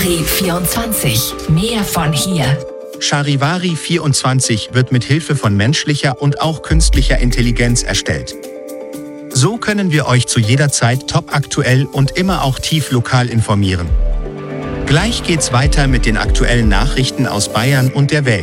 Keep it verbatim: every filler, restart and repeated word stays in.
Charivari vierundzwanzig. Mehr von hier. Charivari vierundzwanzig wird mit Hilfe von menschlicher und auch künstlicher Intelligenz erstellt. So können wir euch zu jeder Zeit topaktuell und immer auch tief lokal informieren. Gleich geht's weiter mit den aktuellen Nachrichten aus Bayern und der Welt.